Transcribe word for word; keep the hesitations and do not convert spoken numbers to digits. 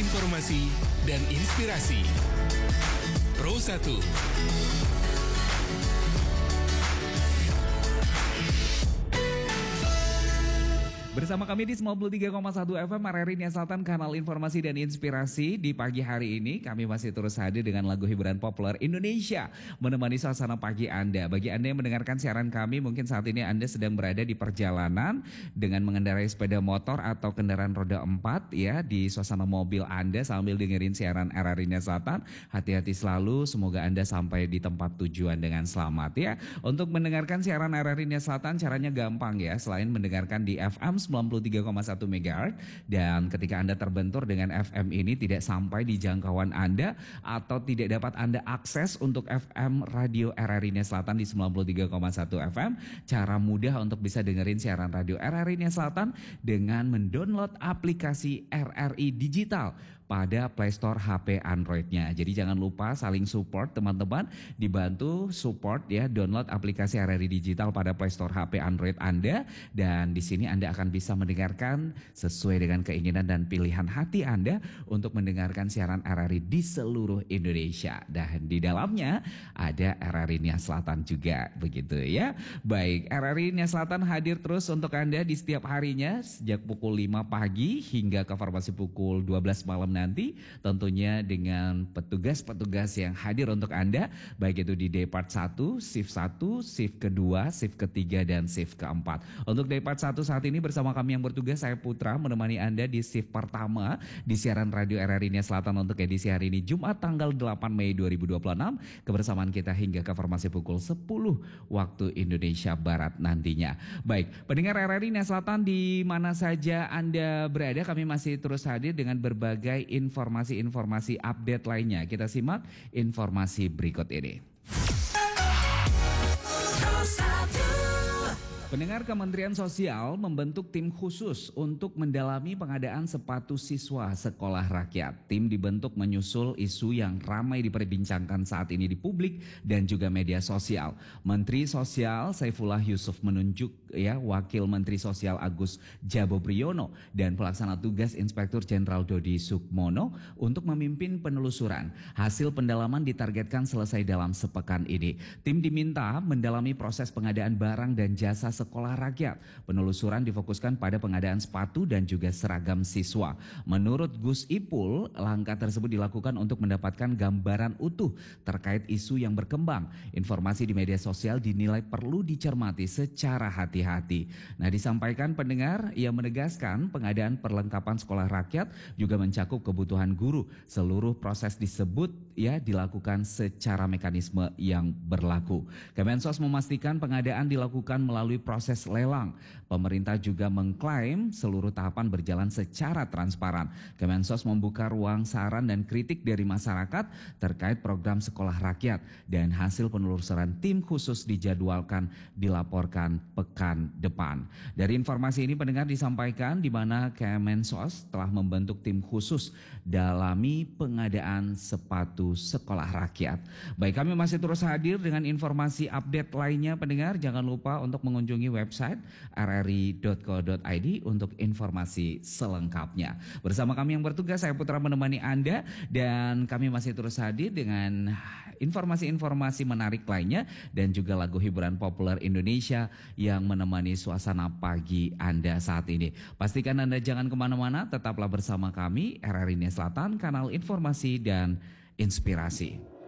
informasi, dan inspirasi. Pro satu. Bersama kami di sembilan puluh tiga koma satu F M R R I Nia Selatan, kanal informasi dan inspirasi. Di pagi hari ini kami masih terus hadir dengan lagu hiburan populer Indonesia menemani suasana pagi Anda. Bagi Anda yang mendengarkan siaran kami, mungkin saat ini Anda sedang berada di perjalanan dengan mengendarai sepeda motor atau kendaraan roda empat ya, di suasana mobil Anda sambil dengerin siaran R R I Nia Selatan. Hati-hati selalu, semoga Anda sampai di tempat tujuan dengan selamat ya. Untuk mendengarkan siaran R R I Nia Selatan caranya gampang ya, selain mendengarkan di F M sembilan puluh tiga koma satu megahertz, dan ketika Anda terbentur dengan F M ini tidak sampai di jangkauan Anda atau tidak dapat Anda akses untuk F M radio R R I Nia Selatan di sembilan puluh tiga koma satu F M, cara mudah untuk bisa dengerin siaran radio R R I Nia Selatan dengan mendownload aplikasi R R I Digital pada Play Store H P Android-nya. Jadi jangan lupa saling support teman-teman, dibantu support ya, download aplikasi R R I Digital pada Play Store H P Android Anda, dan di sini Anda akan bisa mendengarkan sesuai dengan keinginan dan pilihan hati Anda untuk mendengarkan siaran R R I di seluruh Indonesia. Dan di dalamnya ada R R I Nia Selatan juga, begitu ya. Baik, R R I Nia Selatan hadir terus untuk Anda di setiap harinya sejak pukul lima pagi hingga ke formasi pukul dua belas malam nanti, tentunya dengan petugas-petugas yang hadir untuk Anda, baik itu di Depart satu, Shift satu, Shift kedua, Shift ketiga, dan Shift keempat. Untuk Depart satu saat ini bersama kami yang bertugas, saya Putra, menemani Anda di shift pertama di siaran radio R R I Nia Selatan untuk edisi hari ini Jumat tanggal delapan Mei dua ribu dua puluh enam. Kebersamaan kita hingga ke formasi pukul sepuluh waktu Indonesia Barat nantinya. Baik, pendengar R R I Nia Selatan di mana saja Anda berada, kami masih terus hadir dengan berbagai informasi-informasi update lainnya. Kita simak informasi berikut ini. Pendengar, Kementerian Sosial membentuk tim khusus untuk mendalami pengadaan sepatu siswa sekolah rakyat. Tim dibentuk menyusul isu yang ramai diperbincangkan saat ini di publik dan juga media sosial. Menteri Sosial Saifullah Yusuf menunjuk ya Wakil Menteri Sosial Agus Jabobriono dan pelaksana tugas Inspektur Jenderal Dodi Sukmono untuk memimpin penelusuran. Hasil pendalaman ditargetkan selesai dalam sepekan ini. Tim diminta mendalami proses pengadaan barang dan jasa sekolah rakyat. Penelusuran difokuskan pada pengadaan sepatu dan juga seragam siswa. Menurut Gus Ipul, langkah tersebut dilakukan untuk mendapatkan gambaran utuh terkait isu yang berkembang. Informasi di media sosial dinilai perlu dicermati secara hati-hati. Nah, disampaikan pendengar, ia menegaskan pengadaan perlengkapan sekolah rakyat juga mencakup kebutuhan guru. Seluruh proses disebut ya dilakukan secara mekanisme yang berlaku. Kemensos memastikan pengadaan dilakukan melalui proses lelang. Pemerintah juga mengklaim seluruh tahapan berjalan secara transparan. Kemensos membuka ruang saran dan kritik dari masyarakat terkait program sekolah rakyat, dan hasil penelusuran tim khusus dijadwalkan dilaporkan pekan depan. Dari informasi ini pendengar disampaikan di mana Kemensos telah membentuk tim khusus dalami pengadaan sepatu sekolah rakyat. Baik, kami masih terus hadir dengan informasi update lainnya pendengar. Jangan lupa untuk mengunjungi website r r i dot co dot i d untuk informasi selengkapnya. Bersama kami yang bertugas, saya Putra menemani Anda, dan kami masih terus hadir dengan informasi-informasi menarik lainnya dan juga lagu hiburan populer Indonesia yang menemani suasana pagi Anda saat ini. Pastikan Anda jangan kemana-mana, tetaplah bersama kami R R I Nia Selatan, kanal informasi dan inspirasi.